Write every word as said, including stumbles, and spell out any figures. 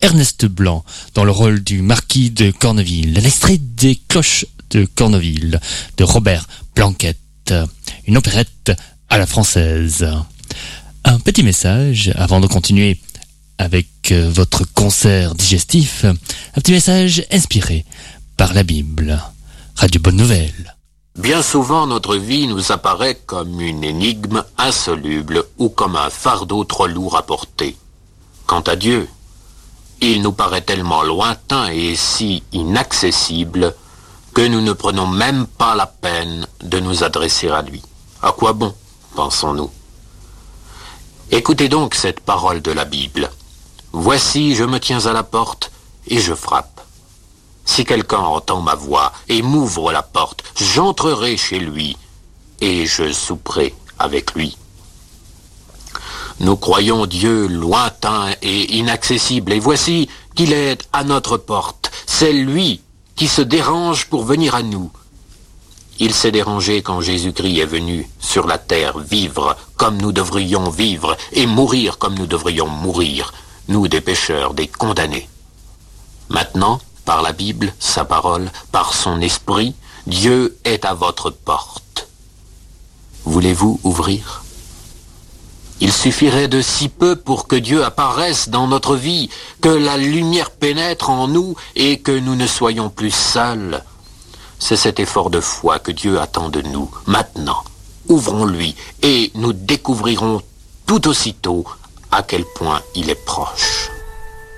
Ernest Blanc dans le rôle du marquis de Corneville. L'extrait des Cloches de Corneville de Robert Blanquette, une opérette à la française. Un petit message avant de continuer avec votre concert digestif, un petit message inspiré par la Bible. Radio Bonne Nouvelle. Bien souvent, notre vie nous apparaît comme une énigme insoluble ou comme un fardeau trop lourd à porter. Quant à Dieu, il nous paraît tellement lointain et si inaccessible que nous ne prenons même pas la peine de nous adresser à lui. À quoi bon, pensons-nous? Écoutez donc cette parole de la Bible. Voici, je me tiens à la porte et je frappe. Si quelqu'un entend ma voix et m'ouvre la porte, j'entrerai chez lui et je souperai avec lui. Nous croyons Dieu lointain et inaccessible, et voici qu'il est à notre porte. C'est lui qui se dérange pour venir à nous. Il s'est dérangé quand Jésus-Christ est venu sur la terre vivre comme nous devrions vivre et mourir comme nous devrions mourir, nous des pécheurs, des condamnés. Maintenant, par la Bible, sa parole, par son esprit, Dieu est à votre porte. Voulez-vous ouvrir? Il suffirait de si peu pour que Dieu apparaisse dans notre vie, que la lumière pénètre en nous et que nous ne soyons plus seuls. C'est cet effort de foi que Dieu attend de nous. Maintenant, ouvrons-lui et nous découvrirons tout aussitôt à quel point il est proche.